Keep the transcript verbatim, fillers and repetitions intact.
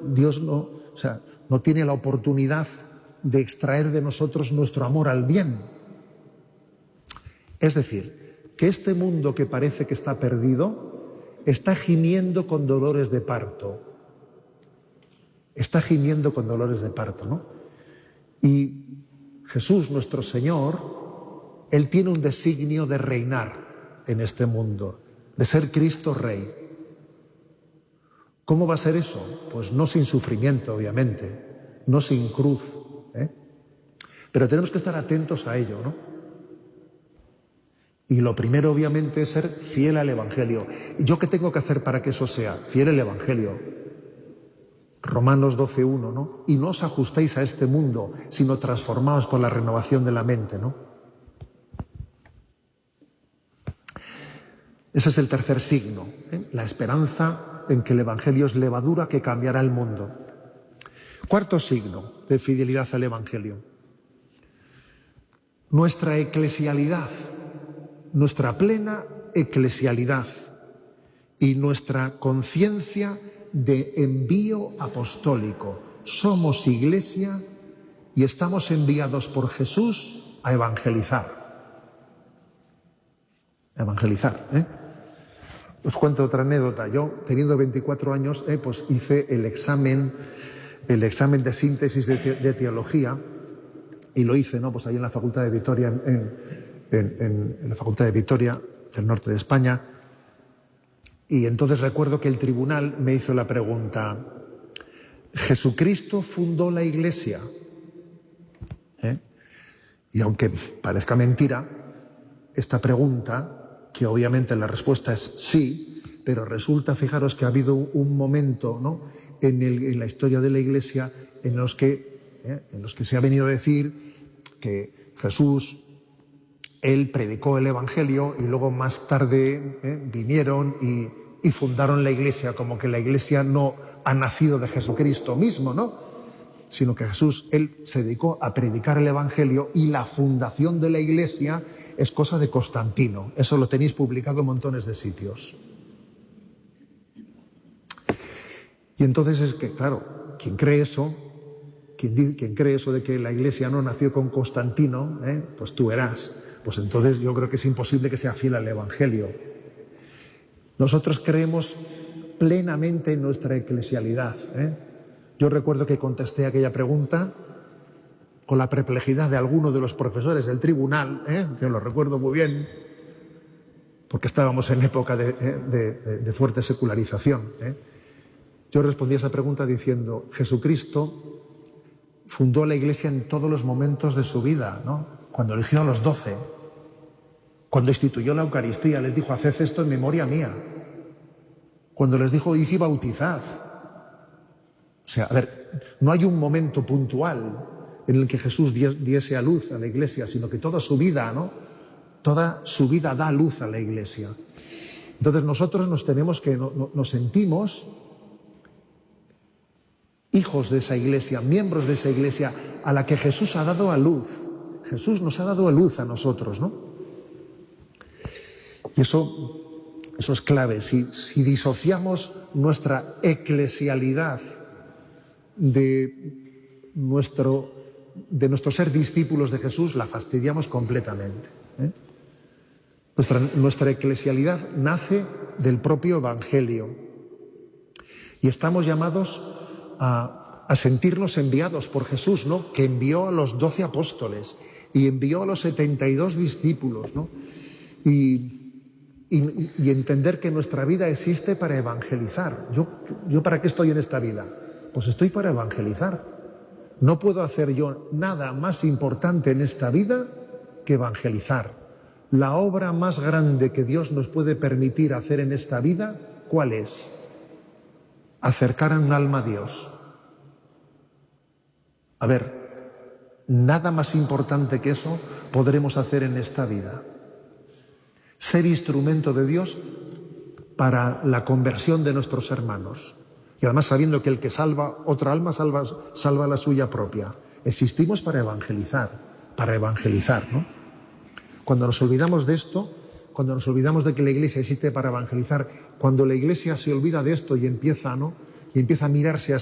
Dios no, o sea, no tiene la oportunidad de extraer de nosotros nuestro amor al bien. Es decir, que este mundo que parece que está perdido está gimiendo con dolores de parto. Está gimiendo con dolores de parto, ¿no? Y Jesús, nuestro Señor, Él tiene un designio de reinar en este mundo, de ser Cristo Rey. ¿Cómo va a ser eso? Pues no sin sufrimiento, obviamente, no sin cruz, ¿eh? Pero tenemos que estar atentos a ello, ¿no? Y lo primero, obviamente, es ser fiel al Evangelio. ¿Yo qué tengo que hacer para que eso sea? Fiel al Evangelio. Romanos doce uno, ¿no? Y no os ajustéis a este mundo, sino transformaos por la renovación de la mente, ¿no? Ese es el tercer signo, ¿eh? La esperanza en que el Evangelio es levadura que cambiará el mundo. Cuarto signo de fidelidad al Evangelio. Nuestra eclesialidad, nuestra plena eclesialidad y nuestra conciencia de envío apostólico. Somos iglesia y estamos enviados por Jesús a evangelizar. A evangelizar, ¿eh? Os cuento otra anécdota. Yo, teniendo veinticuatro años, eh, pues hice el examen, el examen de síntesis de, te, de teología, y lo hice, ¿no? Pues ahí en la Facultad de Vitoria, en, en, en, en la Facultad de Vitoria, del norte de España. Y entonces recuerdo que el tribunal me hizo la pregunta: ¿Jesucristo fundó la Iglesia? ¿Eh? Y aunque parezca mentira, esta pregunta, que obviamente la respuesta es sí, pero resulta, fijaros, que ha habido un momento, ¿no?, en, el, en la historia de la Iglesia en los que, ¿eh? en los que se ha venido a decir que Jesús, Él predicó el Evangelio y luego más tarde ¿eh? vinieron y, y fundaron la Iglesia, como que la Iglesia no ha nacido de Jesucristo mismo, ¿no?, sino que Jesús, Él se dedicó a predicar el Evangelio y la fundación de la Iglesia es cosa de Constantino. Eso lo tenéis publicado en montones de sitios. Y entonces es que, claro, quien cree eso, quien, quien cree eso de que la Iglesia no nació con Constantino, ¿eh? pues tú verás. Pues entonces yo creo que es imposible que sea fiel al Evangelio. Nosotros creemos plenamente en nuestra eclesialidad, ¿eh? Yo recuerdo que contesté aquella pregunta con la perplejidad de alguno de los profesores del tribunal, ¿eh? que lo recuerdo muy bien, porque estábamos en época de, de, de, de fuerte secularización. ¿eh? Yo respondí a esa pregunta diciendo: Jesucristo fundó la Iglesia en todos los momentos de su vida, ¿no? Cuando eligió a los doce, cuando instituyó la Eucaristía, les dijo: haced esto en memoria mía. Cuando les dijo: id y bautizad. O sea, a ver, no hay un momento puntual en el que Jesús diese a luz a la Iglesia, sino que toda su vida, ¿no? Toda su vida da luz a la Iglesia. Entonces nosotros nos tenemos que, no, no, nos sentimos hijos de esa Iglesia, miembros de esa Iglesia a la que Jesús ha dado a luz. Jesús nos ha dado a luz a nosotros, ¿no? Y eso, eso es clave. Si, si disociamos nuestra eclesialidad de nuestro, de nuestro ser discípulos de Jesús, la fastidiamos completamente. ¿eh? Nuestra, nuestra eclesialidad nace del propio Evangelio y estamos llamados a, a sentirnos enviados por Jesús, ¿no?, que envió a los doce apóstoles y envió a los setenta y dos discípulos, ¿no? y, y, y entender que nuestra vida existe para evangelizar. ¿Yo, yo para qué estoy en esta vida? Pues estoy para evangelizar. No puedo hacer yo nada más importante en esta vida que evangelizar. La obra más grande que Dios nos puede permitir hacer en esta vida, ¿cuál es? Acercar a un alma a Dios. A ver, nada más importante que eso podremos hacer en esta vida. Ser instrumento de Dios para la conversión de nuestros hermanos. Y además sabiendo que el que salva otra alma salva, salva la suya propia. Existimos para evangelizar, para evangelizar, ¿no? Cuando nos olvidamos de esto, cuando nos olvidamos de que la Iglesia existe para evangelizar, cuando la Iglesia se olvida de esto y empieza, ¿no?, y empieza a mirarse a